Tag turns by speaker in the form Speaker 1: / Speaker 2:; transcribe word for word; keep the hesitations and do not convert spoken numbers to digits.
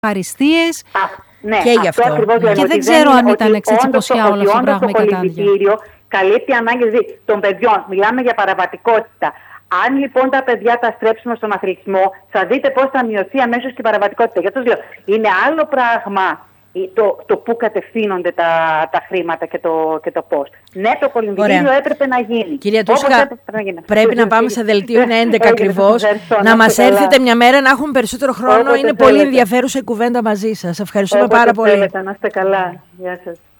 Speaker 1: ευχαριστίες.
Speaker 2: Ναι,
Speaker 3: και γι' αυτό.
Speaker 2: αυτό λέμε,
Speaker 1: και δεν ξέρω αν ήταν εξιτσιποσιά όλα αυτά τα πράγματα ή κατάδια.
Speaker 2: Καλύπτει ανάγκες των παιδιών. Μιλάμε για παραβατικότητα. Αν λοιπόν τα παιδιά τα στρέψουμε στον αθλητισμό, θα δείτε πώς θα μειωθεί αμέσως και η παραβατικότητα. Γι' αυτό λέω, είναι άλλο πράγμα το, το πού κατευθύνονται τα, τα χρήματα και το, και το πώς. Ναι, το κολυμβητήριο έπρεπε να γίνει.
Speaker 3: Κυρία Τούσκα, να πρέπει να πάμε σε δελτίο, είναι έντεκα ακριβώς. Να μας έρθετε μια μέρα να έχουμε περισσότερο χρόνο.
Speaker 2: Όποτε
Speaker 3: είναι
Speaker 2: θέλετε.
Speaker 3: Πολύ ενδιαφέρουσα η κουβέντα μαζί σας. Ευχαριστούμε
Speaker 2: Όποτε
Speaker 3: πάρα πολύ.
Speaker 2: Θέλετε, να είστε καλά. Γεια σας.